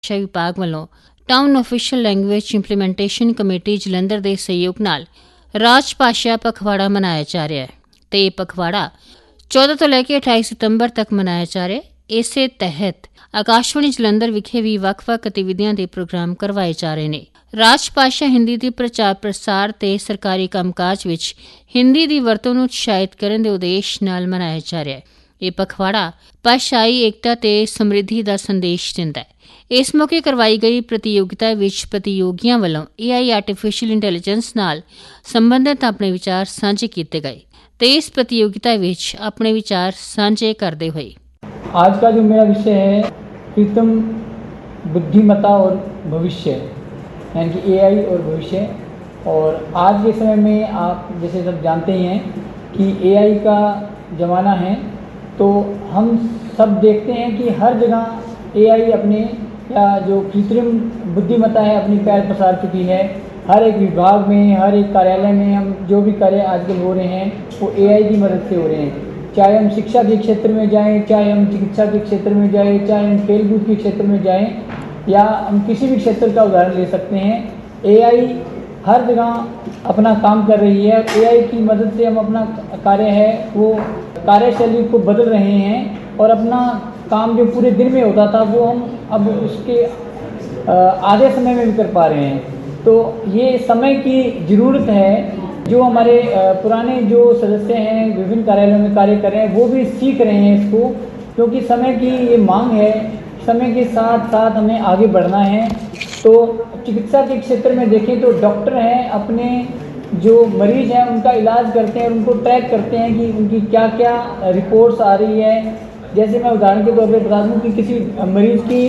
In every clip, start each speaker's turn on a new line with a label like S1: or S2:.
S1: शिक्षा विभाग ਵੱਲੋਂ town official language implementation committee Jalandhar ਦੇ ਸਹਿਯੋਗ ਨਾਲ ਰਾਜ ਭਾਸ਼ਾ ਪਖਵਾੜਾ ਮਨਾਇਆ ਜਾ ਰਿਹਾ ਹੈ ਤੇ ਇਹ ਪਖਵਾੜਾ 14 ਤੋਂ ਲੈ ਕੇ 28 ਸਤੰਬਰ ਤੱਕ ਮਨਾਇਆ ਜਾ ਰਿਹਾ ਹੈ। ਇਸੇ ਤਹਿਤ ਆਕਾਸ਼ਵਾਣੀ ਜਲੰਧਰ ਵਿਖੇ ਵੀ ਵੱਖ-ਵੱਖ ਗਤੀਵਿਧੀਆਂ ਦੇ ਪ੍ਰੋਗਰਾਮ ਕਰਵਾਏ ਜਾ ਰਹੇ ਨੇ। ਰਾਜ ਭਾਸ਼ਾ ਹਿੰਦੀ ਦੀ ਪ੍ਰਚਾਰ ਪ੍ਰਸਾਰ ਤੇ ਸਰਕਾਰੀ ਕੰਮਕਾਜ ਵਿੱਚ ਹਿੰਦੀ ਦੀ ਵਰਤੋਂ ਨੂੰ ਉਤਸ਼ਾਹਿਤ ਕਰਨ ਦੇ ਉਦੇਸ਼ ਨਾਲ ਮਨਾਇਆ ਜਾ ਰਿਹਾ ਹੈ। ਇਹ ਪਖਵਾੜਾ ਭਾਸ਼ਾਈ ਏਕਤਾ ਤੇ ਸਮਰਿੱਧੀ ਦਾ ਸੰਦੇਸ਼ ਦਿੰਦਾ ਹੈ। ਇਸ ਮੌਕੇ ਕਰਵਾਈ ਗਈ ਪ੍ਰਤੀਯੋਗਿਤਾ ਵਿੱਚ ਪ੍ਰਤੀਯੋਗੀਆਂ ਵੱਲੋਂ AI ਆਰਟੀਫਿਸ਼ੀਅਲ ਇੰਟੈਲੀਜੈਂਸ ਨਾਲ ਸੰਬੰਧਿਤ ਆਪਣੇ ਵਿਚਾਰ ਸਾਂਝੇ ਕੀਤੇ ਗਏ ਤੇ ਇਸ प्रतियोगिता ਵਿੱਚ अपने विचार साझे करते हुए
S2: आज का जो मेरा विषय है कृत्रिम बुद्धिमत्ता और भविष्य, यानी कि AI और भविष्य। और आज के समय में आप जैसे सब जानते ही हैं कि AI का ज़माना है, तो हम सब देखते हैं कि हर जगह AI अपने या जो कृत्रिम बुद्धिमत्ता है अपनी पैर पसार चुकी है। हर एक विभाग में, हर एक कार्यालय में हम जो भी कार्य आजकल हो रहे हैं वो AI की मदद से हो रहे हैं। चाहे हम शिक्षा के क्षेत्र में जाएं, चाहे हम चिकित्सा के क्षेत्र में जाएं, चाहे हम खेल कूद के क्षेत्र में जाएं, या हम किसी भी क्षेत्र का उदाहरण ले सकते हैं। AI हर जगह अपना काम कर रही है और AI की मदद से हम अपना कार्य है वो कार्यशैली को बदल रहे हैं और अपना काम जो पूरे दिन में होता था वो हम अब उसके आधे समय में भी कर पा रहे हैं। तो ये समय की ज़रूरत है। जो हमारे पुराने जो सदस्य हैं विभिन्न कार्यालयों में कार्य कर रहे हैं वो भी सीख रहे हैं इसको, क्योंकि समय की ये मांग है। समय के साथ साथ हमें आगे बढ़ना है। तो चिकित्सा के क्षेत्र में देखें तो डॉक्टर हैं अपने जो मरीज़ हैं उनका इलाज करते हैं और उनको ट्रैक करते हैं कि उनकी क्या क्या रिपोर्ट्स आ रही है। जैसे मैं उदाहरण के तौर पर बता दूँ कि किसी मरीज़ की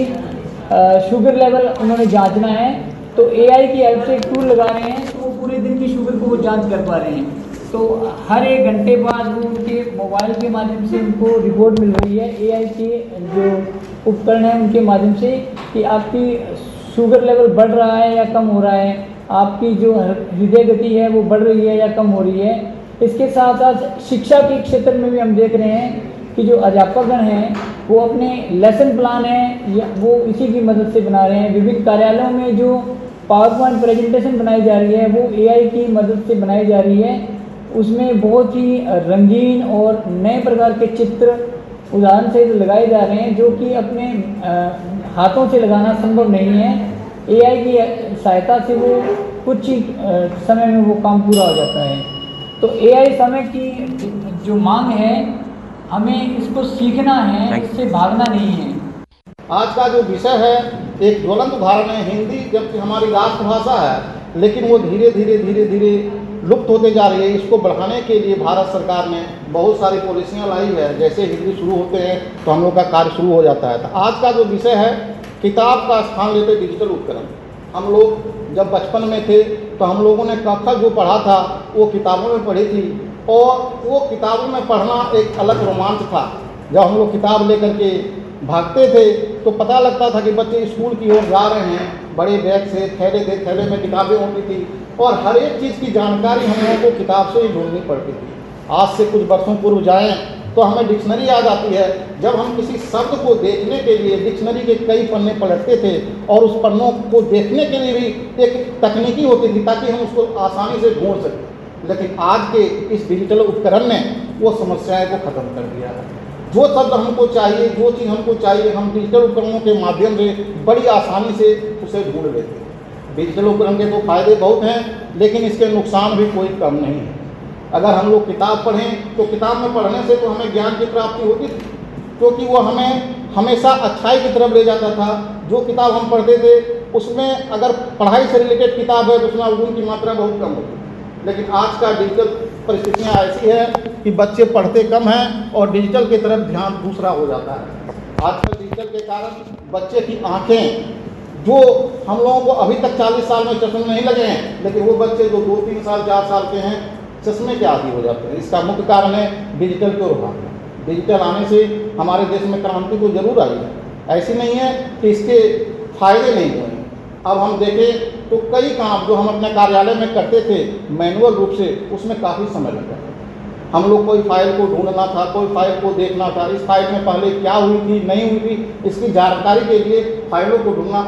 S2: शुगर लेवल उन्होंने जांचना है तो AI की हेल्प से एक टूल लगा रहे हैं तो वो पूरे दिन की शुगर को वो जांच कर पा रहे हैं। तो हर एक घंटे बाद वो उनके मोबाइल के माध्यम से उनको रिपोर्ट मिल रही है AI के जो उपकरण हैं उनके माध्यम से कि आपकी शुगर लेवल बढ़ रहा है या कम हो रहा है, आपकी जो हृदय गति है वो बढ़ रही है या कम हो रही है। इसके साथ साथ शिक्षा के क्षेत्र में भी हम देख रहे हैं कि जो अध्यापकगण हैं वो अपने लेसन प्लान है या वो इसी की मदद से बना रहे हैं। विभिन्न कार्यालयों में जो पावर पॉइंट प्रेजेंटेशन बनाई जा रही है वो AI की मदद से बनाई जा रही है। उसमें बहुत ही रंगीन और नए प्रकार के चित्र उदाहरण से लगाए जा रहे हैं जो कि अपने हाथों से लगाना संभव नहीं है। AI की सहायता से वो कुछ ही समय में वो काम पूरा हो जाता है। तो AI समय की जो मांग है हमें इसको सीखना है, इससे भागना नहीं है।
S3: आज का जो विषय है एक ज्वलंत उदाहरण है। हिंदी जबकि हमारी राष्ट्रभाषा है लेकिन वो धीरे धीरे लुप्त होते जा रही है। इसको बढ़ाने के लिए भारत सरकार ने बहुत सारी पॉलिसियाँ लाई है। जैसे हिंदी शुरू होते हैं तो हम लोग का कार्य शुरू हो जाता है। तो आज का जो विषय है किताब का स्थान लेते डिजिटल उपकरण। हम लोग जब बचपन में थे तो हम लोगों ने कक्षा जो पढ़ा था वो किताबों में पढ़ी थी और वो किताबों में पढ़ना एक अलग रोमांच था। जब हम लोग किताब लेकर के भागते थे तो पता लगता था कि बच्चे स्कूल की ओर जा रहे हैं। बड़े बैग से थैले थे, थैले में किताबें होती थी और हर एक चीज़ की जानकारी हम लोगों को किताब से ही ढूंढनी पड़ती थी। आज से कुछ वर्षों पूर्व जाएं तो हमें डिक्शनरी याद आती है। जब हम किसी शब्द को देखने के लिए डिक्शनरी के कई पन्ने पलटते थे और उस पन्नों को देखने के लिए भी एक तकनीकी होती थी ताकि हम उसको आसानी से ढूंढ सकें। लेकिन आज के इस डिजिटल उपकरण ने वो समस्याएं को ख़त्म कर दिया है। जो शब्द हमको चाहिए, जो चीज़ हमको चाहिए, हम डिजिटल उपकरणों के माध्यम से बड़ी आसानी से उसे ढूंढ लेते हैं। डिजिटल उपकरण के तो फायदे बहुत हैं लेकिन इसके नुकसान भी कोई कम नहीं है। अगर हम लोग किताब पढ़ें तो किताब में पढ़ने से तो हमें ज्ञान की प्राप्ति होती थी क्योंकि वो हमें हमेशा अच्छाई की तरफ ले जाता था। जो किताब हम पढ़ते थे उसमें अगर पढ़ाई से रिलेटेड किताब है तो उसमें अवगुण की मात्रा बहुत कम होती है। लेकिन आज का डिजिटल परिस्थितियाँ ऐसी है कि बच्चे पढ़ते कम हैं और डिजिटल की तरफ ध्यान दूसरा हो जाता है। आजकल डिजिटल के कारण बच्चे की आँखें जो हम लोगों को अभी तक 40 साल में चश्मे नहीं लगे हैं लेकिन वो बच्चे जो 2-3 साल 4 साल के हैं चश्मे के आदी हो जाते हैं। इसका मुख्य कारण है डिजिटल की ओर भागना। डिजिटल आने से हमारे देश में क्रांति तो जरूर आई है, ऐसी नहीं है कि इसके फायदे नहीं हुए। अब हम देखें तो कई काम जो हम अपने कार्यालय में करते थे मैनुअल रूप से उसमें काफ़ी समय लगता था। हम लोग कोई फाइल को ढूंढना था, कोई फाइल को देखना था, इस फाइल में पहले क्या हुई थी नहीं हुई थी इसकी जानकारी के लिए फाइलों को ढूंढना